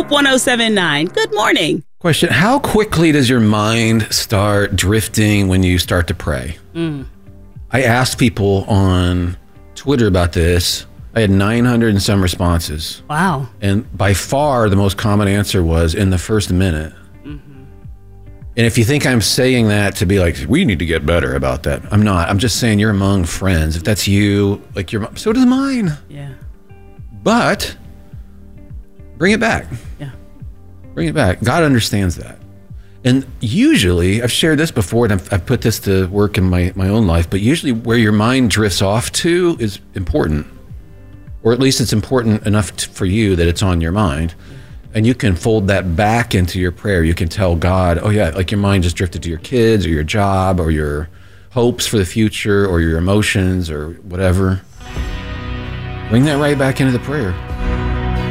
Hope 1079. Good morning. Question: how quickly does your mind start drifting when you start to pray? I asked people on Twitter about this. I had 900 and some responses. Wow. And by far, the most common answer was in the first minute. And if you think I'm saying that to be like, we need to get better about that, I'm not. I'm just saying you're among friends. If that's you, like so does mine. Yeah. But bring it back. Yeah. Bring it back. God understands that. And usually, I've shared this before, and I've put this to work in my own life, but usually where your mind drifts off to is important. Or at least it's important enough for you that it's on your mind. And you can fold that back into your prayer. You can tell God, oh yeah, like your mind just drifted to your kids or your job or your hopes for the future or your emotions or whatever. Bring that right back into the prayer.